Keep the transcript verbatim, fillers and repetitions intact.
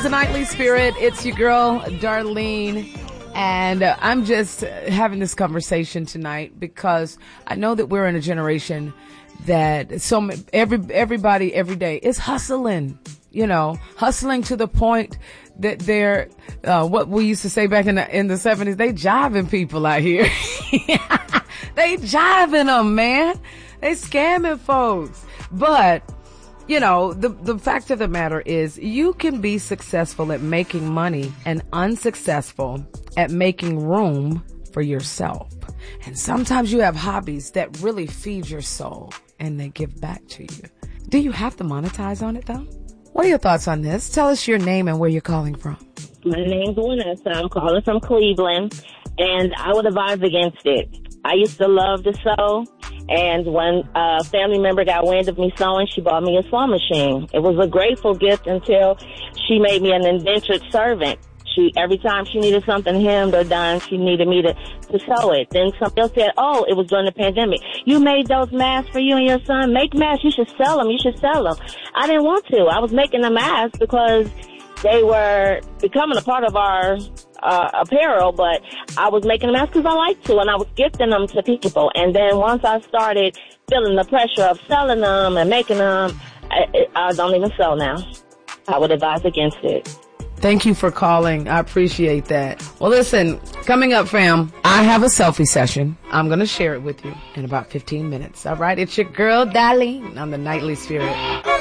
the Nightly Spirit. It's your girl, Darlene. And uh, I'm just having this conversation tonight because I know that we're in a generation that so every everybody every day is hustling, you know, hustling to the point that they're uh, what we used to say back in the in the seventies. They jiving people out here. They jiving them, man. They scamming folks. But you know, the the fact of the matter is you can be successful at making money and unsuccessful at making room for yourself. And sometimes you have hobbies that really feed your soul and they give back to you. Do you have to monetize on it though? What are your thoughts on this? Tell us your name and where you're calling from. My name's Vanessa. I'm calling from Cleveland, and I would advise against it. I used to love to sew, and when a family member got wind of me sewing, she bought me a sewing machine. It was a grateful gift until she made me an indentured servant. She, every time she needed something hemmed or done, she needed me to, to sew it. Then somebody else said, oh, it was during the pandemic. You made those masks for you and your son. Make masks. You should sell them. You should sell them. I didn't want to. I was making the masks because they were becoming a part of our uh, apparel, but I was making them masks because I like to, and I was gifting them to people. And then once I started feeling the pressure of selling them and making them, I, I don't even sell now. I would advise against it. Thank you for calling. I appreciate that. Well, listen, coming up, fam, I have a selfie session. I'm going to share it with you in about fifteen minutes. All right. It's your girl, Darlene, on the Nightly Spirit.